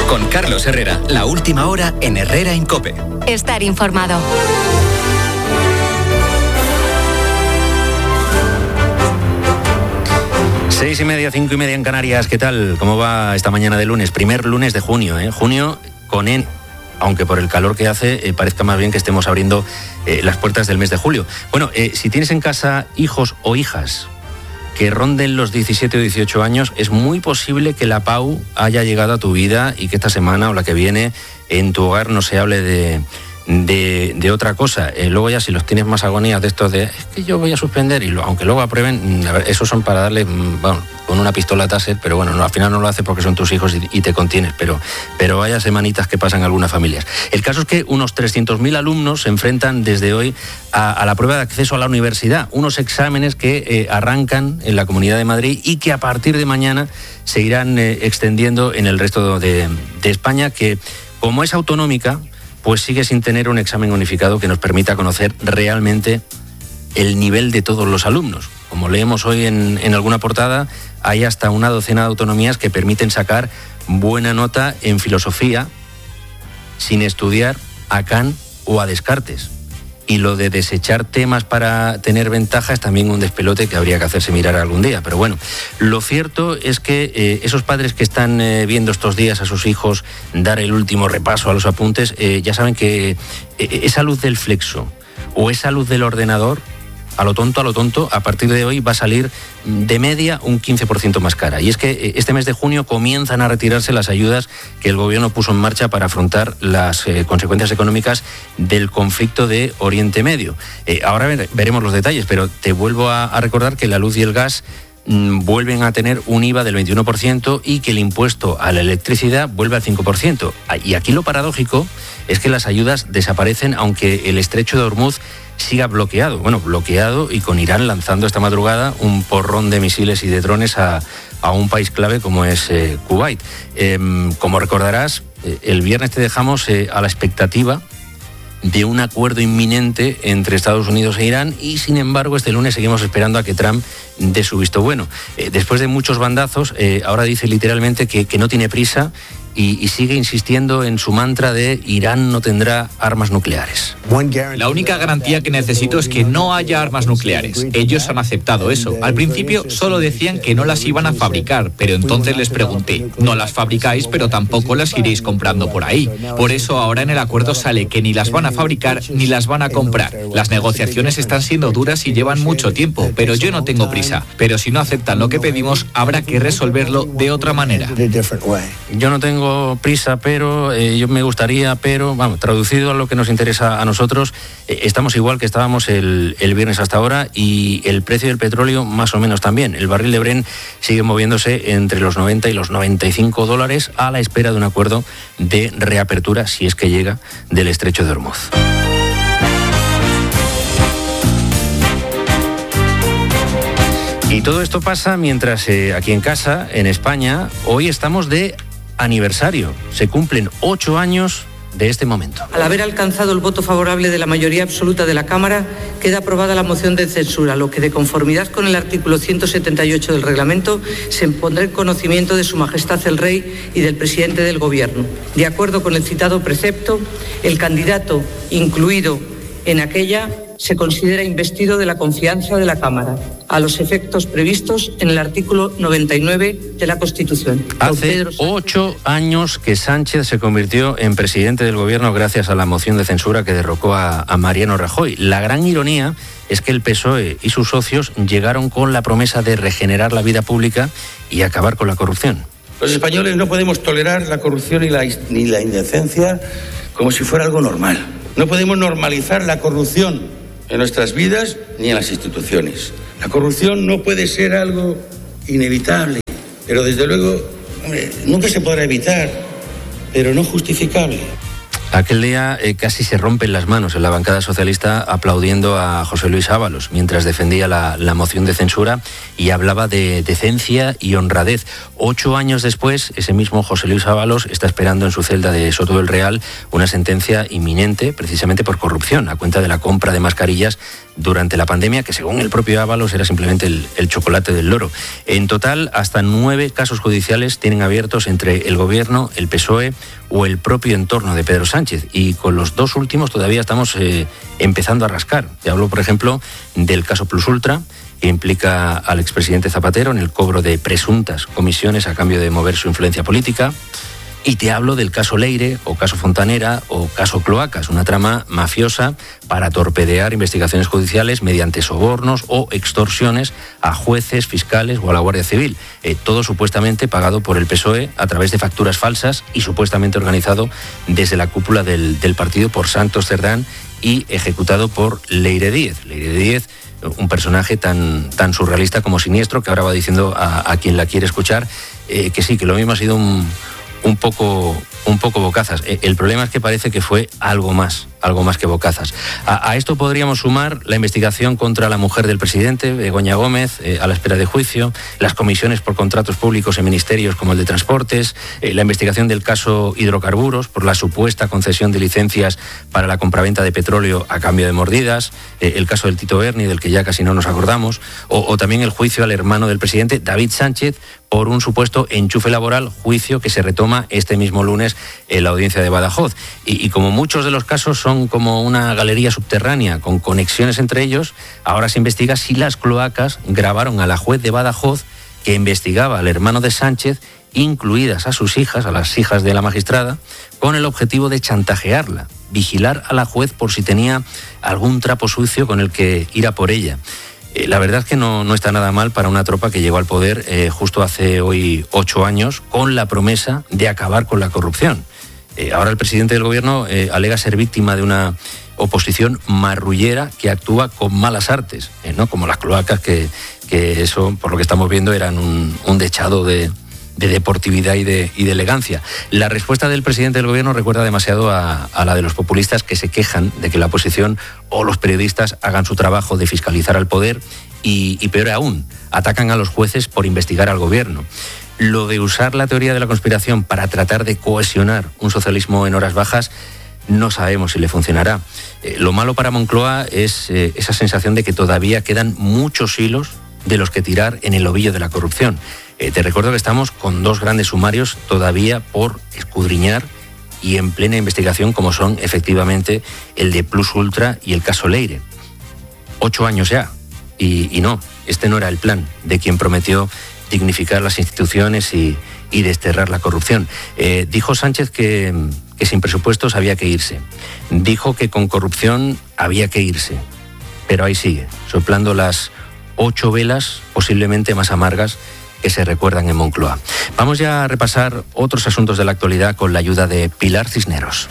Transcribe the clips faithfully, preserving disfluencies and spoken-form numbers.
Con Carlos Herrera, la última hora en Herrera en COPE. Estar informado. Seis y media, cinco y media en Canarias. ¿Qué tal? ¿Cómo va esta mañana de lunes? Primer lunes de junio, ¿eh? Junio con N, aunque por el calor que hace eh, parezca más bien que estemos abriendo eh, las puertas del mes de julio. Bueno, eh, si tienes en casa hijos o hijas que ronden los diecisiete o dieciocho años, es muy posible que la Pau haya llegado a tu vida y que esta semana o la que viene en tu hogar no se hable de... De, de otra cosa. Eh, luego ya si los tienes más agonías de estos de es que yo voy a suspender y lo, aunque luego aprueben, a ver, esos son para darle, bueno, con una pistola taser, pero bueno, no, al final no lo hace porque son tus hijos y, y te contienes, pero, pero vaya semanitas que pasan algunas familias. El caso es que unos trescientos mil alumnos se enfrentan desde hoy a, a la prueba de acceso a la universidad, unos exámenes que eh, arrancan en la Comunidad de Madrid y que a partir de mañana se irán eh, extendiendo en el resto de, de España, que como es autonómica, pues sigue sin tener un examen unificado que nos permita conocer realmente el nivel de todos los alumnos. Como leemos hoy en, en alguna portada, hay hasta una docena de autonomías que permiten sacar buena nota en filosofía sin estudiar a Kant o a Descartes. Y lo de desechar temas para tener ventaja es también un despelote que habría que hacerse mirar algún día. Pero bueno, lo cierto es que eh, esos padres que están eh, viendo estos días a sus hijos dar el último repaso a los apuntes, eh, ya saben que eh, esa luz del flexo o esa luz del ordenador, a lo tonto, a lo tonto, a partir de hoy va a salir de media un quince por ciento más cara. Y es que este mes de junio comienzan a retirarse las ayudas que el gobierno puso en marcha para afrontar las eh, consecuencias económicas del conflicto de Oriente Medio. Eh, ahora ver, veremos los detalles, pero te vuelvo a, a recordar que la luz y el gas mmm, vuelven a tener un I V A del veintiuno por ciento y que el impuesto a la electricidad vuelve al cinco por ciento. Y aquí lo paradójico es que las ayudas desaparecen aunque el estrecho de Hormuz siga bloqueado, bueno, bloqueado y con Irán lanzando esta madrugada un porrón de misiles y de drones a, a un país clave como es eh, Kuwait. Eh, como recordarás, eh, el viernes te dejamos eh, a la expectativa de un acuerdo inminente entre Estados Unidos e Irán y, sin embargo, este lunes seguimos esperando a que Trump dé su visto bueno. Eh, después de muchos bandazos, eh, ahora dice literalmente que, que no tiene prisa y, y sigue insistiendo en su mantra de Irán no tendrá armas nucleares. La única garantía que necesito es que no haya armas nucleares. Ellos han aceptado eso. Al principio solo decían que no las iban a fabricar, pero entonces les pregunté, no las fabricáis, pero tampoco las iréis comprando por ahí. Por eso ahora en el acuerdo sale que ni las van a fabricar ni las van a comprar. Las negociaciones están siendo duras y llevan mucho tiempo, pero yo no tengo prisa. Pero si no aceptan lo que pedimos, habrá que resolverlo de otra manera. Yo no tengo prisa, pero eh, yo me gustaría, pero, vamos, traducido a lo que nos interesa a nosotros, eh, estamos igual que estábamos el, el viernes hasta ahora y el precio del petróleo más o menos también. El barril de Brent sigue moviéndose entre los noventa y los noventa y cinco dólares a la espera de un acuerdo de reapertura, si es que llega, del estrecho de Hormuz. Y todo esto pasa mientras eh, aquí en casa, en España, hoy estamos de aniversario. Se cumplen ocho años de este momento. Al haber alcanzado el voto favorable de la mayoría absoluta de la Cámara, queda aprobada la moción de censura, lo que, de conformidad con el artículo ciento setenta y ocho del reglamento, se pondrá en conocimiento de Su Majestad el Rey y del presidente del Gobierno. De acuerdo con el citado precepto, el candidato incluido en aquella se considera investido de la confianza de la Cámara, a los efectos previstos en el artículo noventa y nueve de la Constitución. Hace ocho años que Sánchez se convirtió en presidente del Gobierno gracias a la moción de censura que derrocó a, a Mariano Rajoy. La gran ironía es que el P S O E y sus socios llegaron con la promesa de regenerar la vida pública y acabar con la corrupción. Los españoles no podemos tolerar la corrupción y la, ni la indecencia como si fuera algo normal. No podemos normalizar la corrupción en nuestras vidas ni en las instituciones. La corrupción no puede ser algo inevitable, pero desde luego, hombre, nunca se podrá evitar, pero no justificable. Aquel día eh, casi se rompen las manos en la bancada socialista aplaudiendo a José Luis Ábalos mientras defendía la, la moción de censura y hablaba de decencia y honradez. Ocho años después, ese mismo José Luis Ábalos está esperando en su celda de Soto del Real una sentencia inminente precisamente por corrupción a cuenta de la compra de mascarillas durante la pandemia, que según el propio Ábalos era simplemente el, el chocolate del loro. En total, hasta nueve casos judiciales tienen abiertos entre el Gobierno, el P S O E o el propio entorno de Pedro Sánchez, y con los dos últimos todavía estamos eh, empezando a rascar. Te hablo, por ejemplo, del caso Plus Ultra, que implica al expresidente Zapatero en el cobro de presuntas comisiones a cambio de mover su influencia política. Y te hablo del caso Leire, o caso Fontanera, o caso Cloacas, una trama mafiosa para torpedear investigaciones judiciales mediante sobornos o extorsiones a jueces, fiscales o a la Guardia Civil. Eh, todo supuestamente pagado por el P S O E a través de facturas falsas y supuestamente organizado desde la cúpula del, del partido por Santos Cerdán y ejecutado por Leire Díez. Leire Díez, un personaje tan, tan surrealista como siniestro, que ahora va diciendo a, a quien la quiere escuchar eh, que sí, que lo mismo ha sido un... un poco un poco bocazas. El problema es que parece que fue algo más, algo más que bocazas. A, a esto podríamos sumar la investigación contra la mujer del presidente, Begoña Gómez, eh, a la espera de juicio, las comisiones por contratos públicos en ministerios como el de Transportes, eh, la investigación del caso Hidrocarburos por la supuesta concesión de licencias para la compraventa de petróleo a cambio de mordidas, eh, el caso del Tito Berni, del que ya casi no nos acordamos, o, o también el juicio al hermano del presidente, David Sánchez, por un supuesto enchufe laboral, juicio que se retoma este mismo lunes en la audiencia de Badajoz. Y, y como muchos de los casos son como una galería subterránea con conexiones entre ellos, ahora se investiga si las cloacas grabaron a la juez de Badajoz que investigaba al hermano de Sánchez, incluidas a sus hijas, a las hijas de la magistrada, con el objetivo de chantajearla, vigilar a la juez por si tenía algún trapo sucio con el que ir a por ella. La verdad es que no, no está nada mal para una tropa que llegó al poder eh, justo hace hoy ocho años con la promesa de acabar con la corrupción. Eh, ahora el presidente del gobierno eh, alega ser víctima de una oposición marrullera que actúa con malas artes, eh, ¿no? Como las cloacas, que, que eso, por lo que estamos viendo, eran un, un dechado de, de deportividad y de, y de elegancia. La respuesta del presidente del gobierno recuerda demasiado a, a la de los populistas que se quejan de que la oposición o los periodistas hagan su trabajo de fiscalizar al poder y, y peor aún, atacan a los jueces por investigar al gobierno. Lo de usar la teoría de la conspiración para tratar de cohesionar un socialismo en horas bajas, no sabemos si le funcionará. Eh, lo malo para Moncloa es eh, esa sensación de que todavía quedan muchos hilos de los que tirar en el ovillo de la corrupción. Eh, te recuerdo que estamos con dos grandes sumarios todavía por escudriñar y en plena investigación, como son efectivamente el de Plus Ultra y el caso Leire. Ocho años ya. Y, y no, este no era el plan de quien prometió dignificar las instituciones y, y desterrar la corrupción. Eh, dijo Sánchez que, que sin presupuestos había que irse. Dijo que con corrupción había que irse. Pero ahí sigue, soplando las ocho velas posiblemente más amargas que se recuerdan en Moncloa. Vamos ya a repasar otros asuntos de la actualidad con la ayuda de Pilar Cisneros.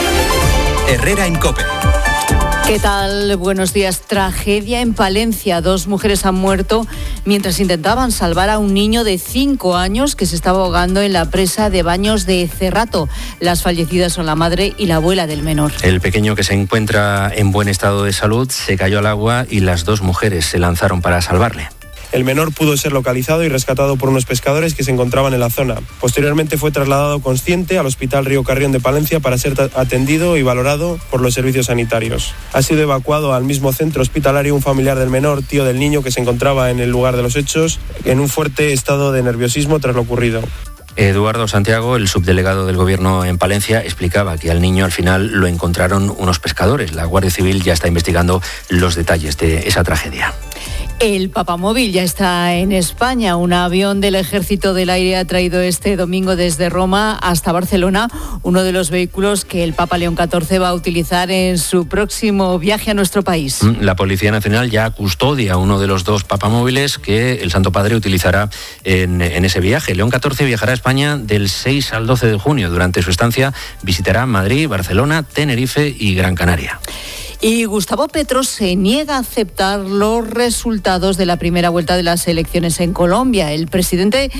Herrera en COPE. ¿Qué tal? Buenos días. Tragedia en Palencia. Dos mujeres han muerto mientras intentaban salvar a un niño de cinco años que se estaba ahogando en la presa de Baños de Cerrato. Las fallecidas son la madre y la abuela del menor. El pequeño, que se encuentra en buen estado de salud, se cayó al agua y las dos mujeres se lanzaron para salvarle. El menor pudo ser localizado y rescatado por unos pescadores que se encontraban en la zona. Posteriormente fue trasladado consciente al Hospital Río Carrión de Palencia para ser atendido y valorado por los servicios sanitarios. Ha sido evacuado al mismo centro hospitalario un familiar del menor, tío del niño, que se encontraba en el lugar de los hechos, en un fuerte estado de nerviosismo tras lo ocurrido. Eduardo Santiago, el subdelegado del Gobierno en Palencia, explicaba que al niño al final lo encontraron unos pescadores. La Guardia Civil ya está investigando los detalles de esa tragedia. El papamóvil ya está en España. Un avión del Ejército del Aire ha traído este domingo desde Roma hasta Barcelona uno de los vehículos que el Papa León catorce va a utilizar en su próximo viaje a nuestro país. La Policía Nacional ya custodia uno de los dos papamóviles que el Santo Padre utilizará en, en ese viaje. León catorce viajará a España del seis al doce de junio. Durante su estancia visitará Madrid, Barcelona, Tenerife y Gran Canaria. Y Gustavo Petro se niega a aceptar los resultados de la primera vuelta de las elecciones en Colombia. El presidente